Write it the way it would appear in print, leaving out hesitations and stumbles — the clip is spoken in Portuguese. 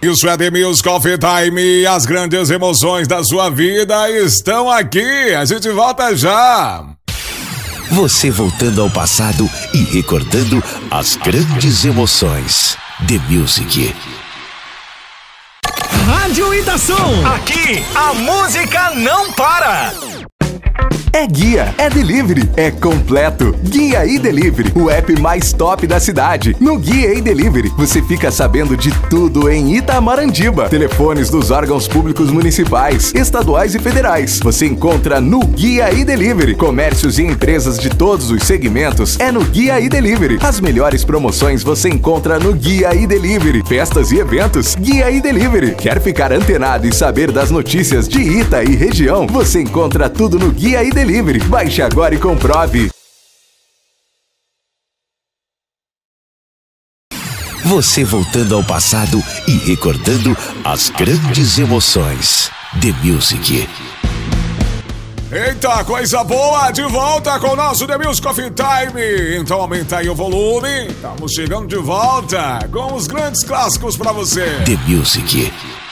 Isso é The Music Coffee Time. As grandes emoções da sua vida estão aqui. A gente volta já. Você voltando ao passado e recordando as grandes emoções. The Music. Rádio Itação. Aqui a música não para. É guia, é delivery, é completo. Guia e Delivery, o app mais top da cidade. No Guia e Delivery, você fica sabendo de tudo em Itamarandiba. Telefones dos órgãos públicos municipais, estaduais e federais. Você encontra no Guia e Delivery. Comércios e empresas de todos os segmentos é no Guia e Delivery. As melhores promoções você encontra no Guia e Delivery. Festas e eventos, Guia e Delivery. Quer ficar antenado e saber das notícias de Ita e região? Você encontra tudo no Guia e Delivery. Baixe agora e comprove. Você voltando ao passado e recordando as grandes emoções. The Music. Eita, coisa boa! De volta com o nosso The Music Coffee Time. Então aumenta aí o volume. Estamos chegando de volta com os grandes clássicos pra você. The Music.